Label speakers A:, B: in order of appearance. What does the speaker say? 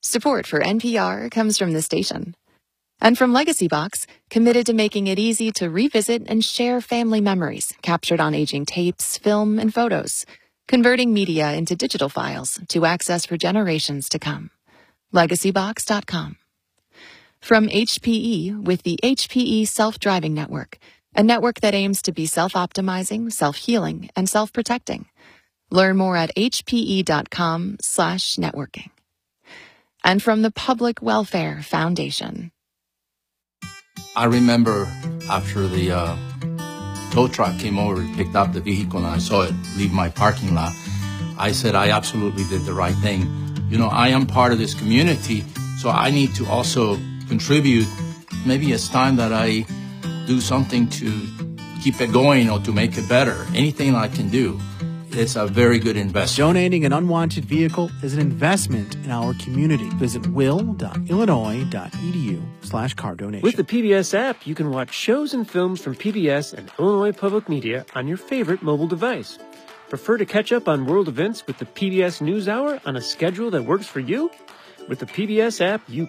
A: Support for NPR comes from the station. And from Legacy Box, committed to making it easy to revisit and share family memories captured on aging tapes, film, and photos, converting media into digital files to access for generations to come. LegacyBox.com. From HPE with the HPE Self-Driving Network, a network that aims to be self-optimizing, self-healing, and self-protecting. Learn more at hpe.com/networking. And from the Public Welfare Foundation.
B: I remember after the tow truck came over and picked up the vehicle and I saw it leave my parking lot, I said I absolutely did the right thing. You know, I am part of this community, so I need to also contribute. Maybe it's time that I do something to keep it going or to make it better. Anything I can do. It's a very good investment.
C: Donating an unwanted vehicle is an investment in our community. Visit will.illinois.edu/car donation.
D: With the PBS app, you can watch shows and films from PBS and Illinois Public Media on your favorite mobile device. Prefer to catch up on world events with the PBS NewsHour on a schedule that works for you? With the PBS app, you